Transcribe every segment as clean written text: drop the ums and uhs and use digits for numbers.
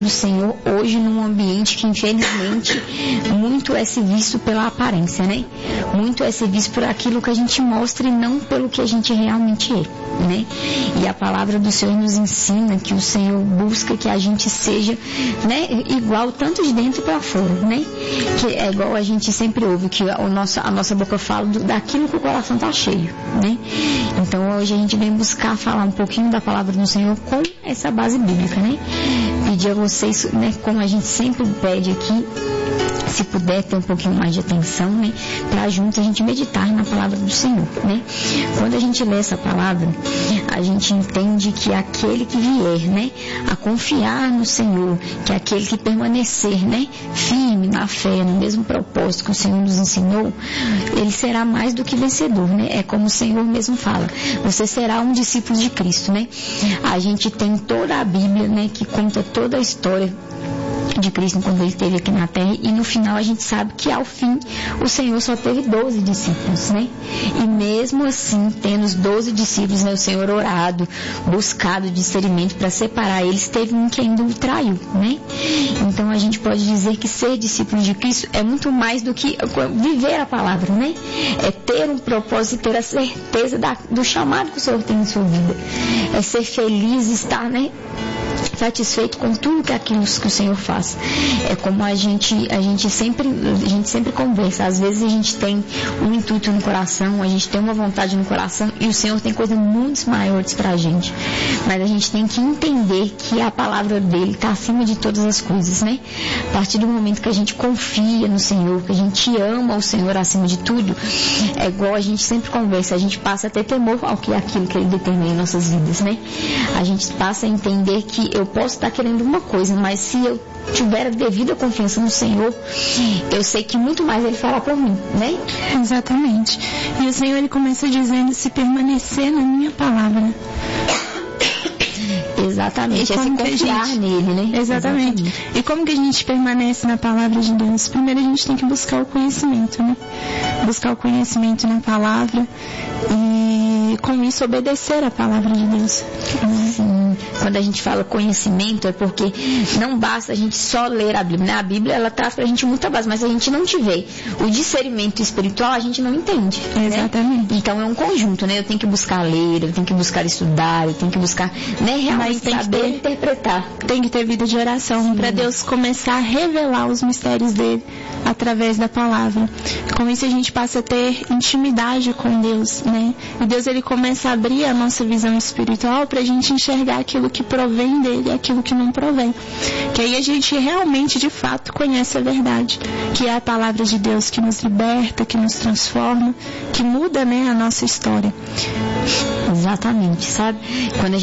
do Senhor hoje num ambiente que infelizmente muito é se visto pela aparência, né? Muito é se visto por aquilo que a gente mostra e não pelo que a gente realmente é, né? E a palavra do Senhor nos ensina que o Senhor busca que a gente seja, né, igual tanto de dentro para fora, né? Que é igual a gente sempre ouve, que a nossa boca fala daquilo que o coração está cheio, né? Então hoje a gente vem buscar falar um pouquinho da palavra do Senhor com essa base bíblica, né? Pedir a vocês, né, como a gente sempre pede aqui, se puder ter um pouquinho mais de atenção, né, para juntos a gente meditar na palavra do Senhor, né? Quando a gente lê essa palavra, a gente entende que aquele que vier, né, a confiar no Senhor, que aquele que permanecer, né, firme na fé, no mesmo propósito que o Senhor nos ensinou, ele será mais do que vencedor, né? É como o Senhor mesmo fala, você será um discípulo de Cristo, né? A gente tem toda a Bíblia, né, que conta toda a história de Cristo quando ele esteve aqui na terra, e no final a gente sabe que ao fim o Senhor só teve 12 discípulos, né? E mesmo assim, tendo os 12 discípulos, né, o Senhor orado, buscado discernimento para separar eles, teve um que ainda o traiu, né? Então a gente pode dizer que ser discípulo de Cristo é muito mais do que viver a palavra, né? É ter um propósito, ter a certeza do chamado que o Senhor tem em sua vida, é ser feliz, estar, né, satisfeito com tudo que aquilo que o Senhor faz. É como a gente sempre conversa. Às vezes a gente tem um intuito no coração, a gente tem uma vontade no coração e o Senhor tem coisas muito maiores pra gente. Mas a gente tem que entender que a palavra dele está acima de todas as coisas, né? A partir do momento que a gente confia no Senhor, que a gente ama o Senhor acima de tudo, é igual a gente sempre conversa, a gente passa a ter temor ao que aquilo que ele determina em nossas vidas, né? A gente passa a entender que eu posso estar querendo uma coisa, mas se eu tiver a devida confiança no Senhor, eu sei que muito mais ele fará por mim, né? Exatamente. E o Senhor, ele começa dizendo, se permanecer na minha palavra. Exatamente, é se confiar nele, né? Exatamente. E como que a gente permanece na palavra de Deus? Primeiro a gente tem que buscar o conhecimento, né? Buscar o conhecimento na palavra e com isso obedecer a palavra de Deus. Sim. Quando a gente fala conhecimento é porque não basta a gente só ler a Bíblia, né? A Bíblia, ela traz pra gente muita base, mas se a gente não tiver o discernimento espiritual, a gente não entende. Exatamente. Né? Então é um conjunto, né? Eu tenho que buscar ler, eu tenho que buscar estudar, eu tenho que buscar, né, realmente tem saber que interpretar. Tem que ter vida de oração para Deus começar a revelar os mistérios dele através da palavra. Com isso a gente passa a ter intimidade com Deus, né? E Deus, ele começa a abrir a nossa visão espiritual pra gente enxergar aquilo que provém dele e aquilo que não provém. Que aí a gente realmente, de fato, conhece a verdade, que é a palavra de Deus que nos liberta, que nos transforma, que muda, né, a nossa história. Exatamente, sabe? Quando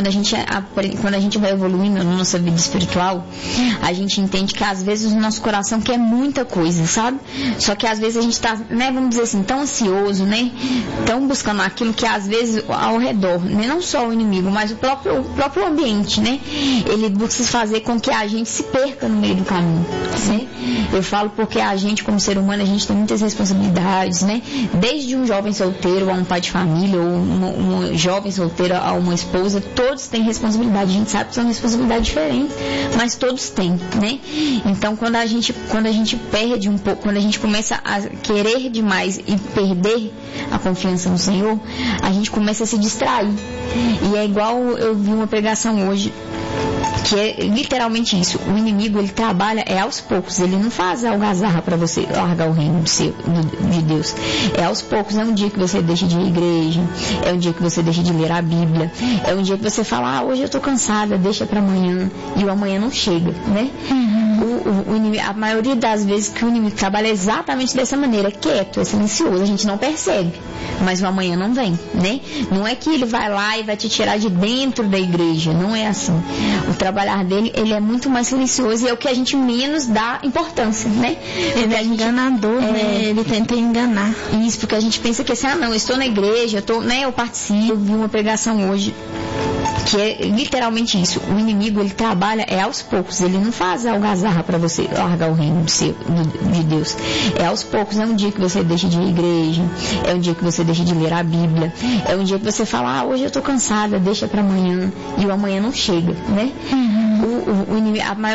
a gente vai evoluindo na nossa vida espiritual, a gente entende que às vezes o nosso coração quer muita coisa, sabe? Só que às vezes a gente está, né, vamos dizer assim, tão ansioso, né? Tão buscando aquilo que às vezes ao redor, né, não só o inimigo, mas o próprio ambiente, né? Ele busca fazer com que a gente se perca no meio do caminho, né? Eu falo porque a gente, como ser humano, a gente tem muitas responsabilidades, né? Desde um jovem solteiro a um pai de família, ou uma jovem solteira a uma esposa, todos têm responsabilidade. A gente sabe que são responsabilidades diferentes, mas todos têm, né? Então, quando a gente perde um pouco, quando a gente começa a querer demais e perder a confiança no Senhor, a gente começa a se distrair. E é igual eu vi uma pregação hoje, que é literalmente isso. O inimigo, ele trabalha aos poucos, ele não faz algazarra para você largar o reino de Deus. É aos poucos, é um dia que você deixa de ir à igreja, é um dia que você deixa de ler a Bíblia, é um dia que você fala, hoje eu tô cansada, deixa para amanhã, e o amanhã não chega, né? O inimigo, a maioria das vezes que o inimigo trabalha exatamente dessa maneira, quieto, é silencioso, a gente não percebe, mas o amanhã não vem, né? Não é que ele vai lá e vai te tirar de dentro da igreja, não é assim. O trabalhar dele, ele é muito mais silencioso e é o que a gente menos dá importância, né? Ele é enganador, né? Ele tenta enganar. Isso, porque a gente pensa que assim, não, eu estou na igreja, eu participo. Eu vi uma pregação hoje que é literalmente isso. O inimigo, ele trabalha aos poucos, ele não faz algazarra para você largar o reino de Deus. É aos poucos, é um dia que você deixa de ir à igreja, é um dia que você deixa de ler a Bíblia, é um dia que você fala, hoje eu tô cansada, deixa para amanhã, e o amanhã não chega, né? O inimigo, a maioria